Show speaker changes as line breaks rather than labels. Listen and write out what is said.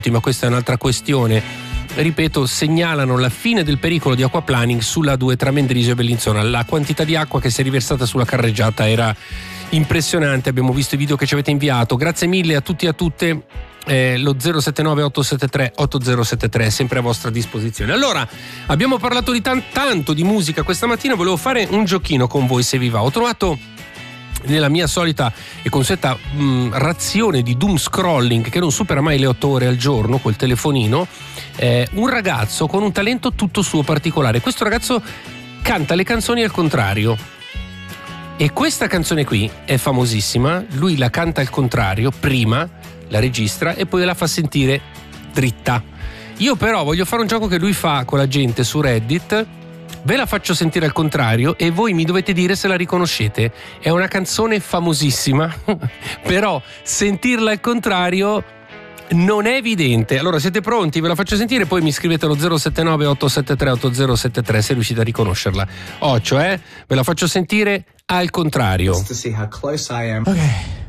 ma questa è un'altra questione. Ripeto, segnalano la fine del pericolo di acquaplaning sulla A2 tra Mendrisio e Bellinzona. La quantità di acqua che si è riversata sulla carreggiata era impressionante, abbiamo visto i video che ci avete inviato. Grazie mille a tutti e a tutte. Lo 079 873 8073 è sempre a vostra disposizione. Allora, abbiamo parlato di tanto di musica questa mattina, volevo fare un giochino con voi, se vi va. Ho trovato nella mia solita e consueta razione di doom scrolling, che non supera mai le 8 ore al giorno col telefonino, un ragazzo con un talento tutto suo particolare. Questo ragazzo canta le canzoni al contrario, e questa canzone qui è famosissima. Lui la canta al contrario, prima la registra e poi la fa sentire dritta. Io però voglio fare un gioco che lui fa con la gente su Reddit. Ve la faccio sentire al contrario e voi mi dovete dire se la riconoscete. È una canzone famosissima, però sentirla al contrario non è evidente. Allora, siete pronti? Ve la faccio sentire, poi mi scrivete allo 079 873 8073 se riuscite a riconoscerla. Ve la faccio sentire al contrario.
To see how close I am. Okay.